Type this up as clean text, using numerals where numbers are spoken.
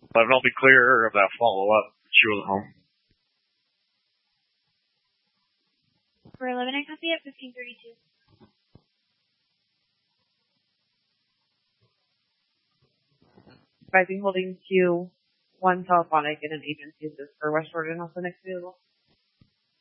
But I'll be clear of that follow-up. She wasn't home. For 11, I copy at 1532. Advising holding Q1 telephonic in an agency assist for West Jordan, also next available.